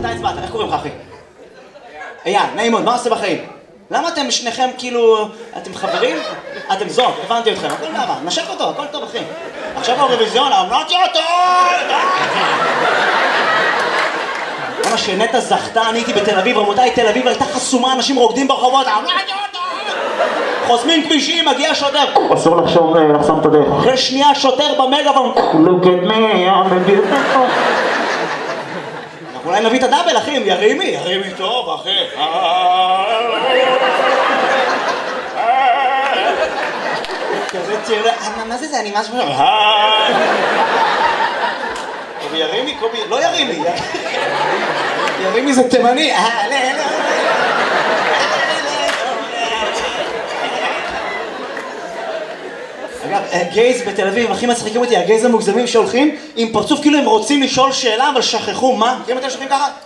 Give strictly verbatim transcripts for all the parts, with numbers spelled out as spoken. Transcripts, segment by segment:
אתה הצבעת, איך קוראים לך אחי? אייל, נעים מאוד, מה עושה בחיים? למה אתם שניכם כאילו... אתם חברים? אתם זוג, הבנתי אתכם, הכל נעבר, נשק אותו, הכל טוב אחי. עכשיו האירוויזיון, אמרתי אותו! למה שנטע זכתה, אני הייתי בתל אביב, רבותיי, תל אביב הייתה חסומה, אנשים רוקדים ברחובות, אמרתי אותו! חוסמים כבישים, מגיע שוטר. אסור לחשוב לחסום את הדרך. אחרי שנייה שוטר במגאפון. Look at me, I'm a beautiful. אנחנו אולי נביא את הדאבל, אחי, ירימי, ירימי טוב, אחי. כזה תראה, מה זה זה? אני משהו... קובי ירימי, קובי... לא ירימי. ירימי זה תימני. אגב, גייז בתל אביב, הכי מצחיקים אותי, הגייז המוגזמים שהולכים עם פרצוף כאילו הם רוצים לשאול שאלה, אבל שכחו מה? מכירים אתם שולחים ככה?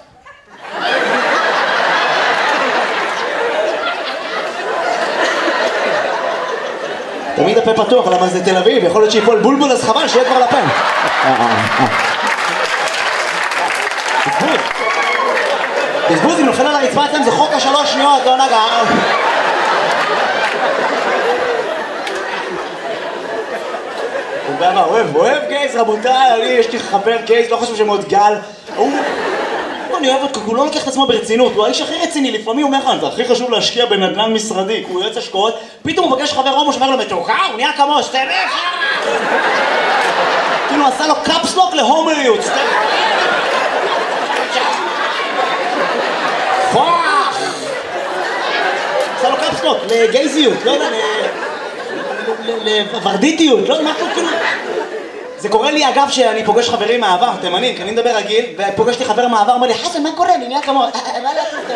תמיד הפה פתוח, למה זה תל אביב, יכול להיות שיפול בולבול אז חבל שיהיה כבר לפה. בזבוז. בזבוז, אם נופל על הרצפה אצלם זה חוק השלוש שניות, לא נגע. ואמר, אוהב, אוהב גייז, רבותיי, אני, יש לי חבר גייז, לא חושב שמאוד גל. הוא... אני אוהב אותו, הוא לא לוקח את עצמו ברצינות, הוא האיש הכי רציני, לפעמים הוא אומר לך, זה הכי חשוב להשקיע בנדל"ן משרדי, הוא יועץ השקעות, פתאום הוא פגש חבר הומו שאומר לו, מתוקה, הוא נהיה כמו, סטרף! כאילו עשה לו קאפסלוק להומואיות, סטרף! פוח! עשה לו קאפסלוק לגייזיות, לא יודע, לוורדיטיות, לא, משהו כאילו... זה קורה לי אגב שאני פוגש חברים מהעבר, תימנים, כי אני מדבר רגיל, ופוגש לי חבר מהעבר, אומר לי, חסן, מה קורה? אני נהיה כמו... מה לעשות?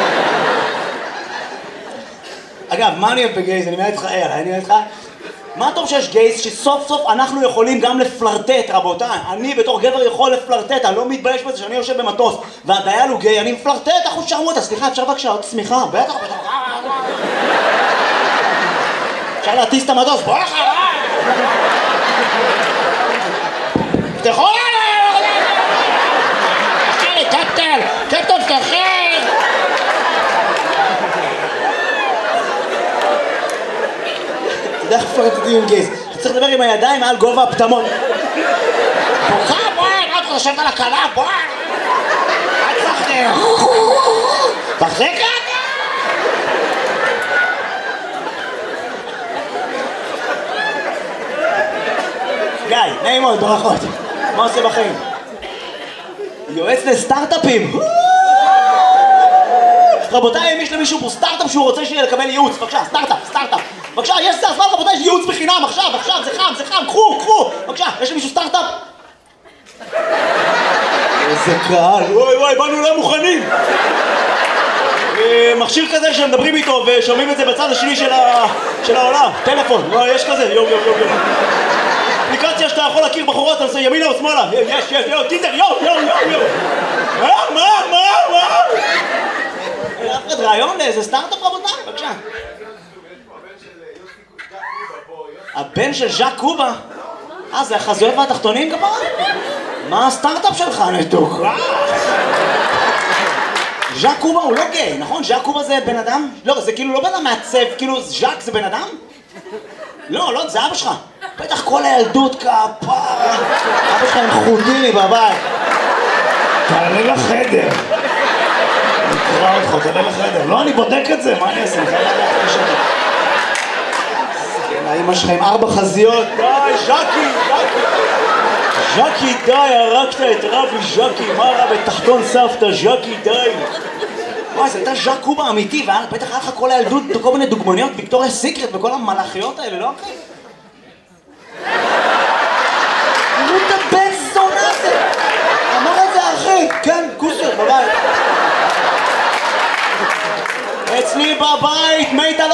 אגב, מה אני אוהב בגייז? אני אומר איתך, אייל, אני אומר איתך, מה טוב שיש גייז שסוף סוף אנחנו יכולים גם לפלרטט, רבותיי. אני בתור גבר יכול לפלרטט, אני לא מתבייש בזה שאני יושב במטוס, והדייל הוא גיי, אני מפלרטט, אחוז שרמוטה, סליחה, אפשר בבקשה עוד צמיחה, בטח, בטח, אפשר להטיס את המטוס, בוא אחריי! תפתחו לנו! תשאלי, קפטן! קפטן, תפתחי! אתה יודע איך פרטטי עם גייז? אתה צריך לדבר עם הידיים מעל גובה הפטמות. בוכה, בואי! מה אתה חושבת על הקלה? בואי! אל תפחדי! תחזיק רגע! גיא, נעים מאוד, ברכות. מה עושה בחיים? יועץ לסטארט-אפים. רבותיי, אם יש למישהו פה סטארט-אפ שהוא רוצה שיהיה לקבל ייעוץ, בבקשה, סטארט-אפ, סטארט-אפ. בבקשה, יש סטארט-אפ, רבותיי, יש ייעוץ בחינם, עכשיו, עכשיו, זה חם, זה חם, קחו, קחו. בבקשה, יש למישהו סטארט-אפ? איזה קהל, וואי וואי, באנו לא מוכנים. מכשיר כזה שמדברים איתו ושומעים את זה בצד השני של העולם. טלפון, יש כזה, יום, יום, יום, יום. אפליקציה שאתה יכול להכיר בחורות, אתה עושה ימינה או שמאלה. יש, יש, יו, טינדר, יו, יו, יו, יו. מה, מה, מה, מה? אף אחד רעיון לאיזה סטארט-אפ רבותיי, בבקשה. הבן של ז'אק קובה? אה, זה החזויות והתחתונים כפרה? מה הסטארט-אפ שלך, נתוקה? ז'אק קובה הוא לא גיי, נכון? ז'אק קובה זה בן אדם? לא, זה כאילו לא בן אדם מעצב, כאילו ז'אק זה בן אדם? לא, לא, זה אבא שלך. בטח כל הילדות כפרה. אבא שלך עם חוטיני בבית. תעלה לחדר. נקרא אותך, תעלה לחדר. לא, אני בודק את זה, מה אני אעשה? אני חייב לדעת את זה. כן, האמא שלך עם ארבע חזיות. די, ז'קי, ז'קי. ז'קי, די, הרגת את רבי ז'קי. מה רע בתחתון סבתא, ז'קי, די. וואי, זה הייתה ז'אק קובה אמיתי, ובטח היה לך כל הילדות, כל מיני דוגמניות, ויקטוריה סיקרט וכל המלאכיות האלה, לא אחי?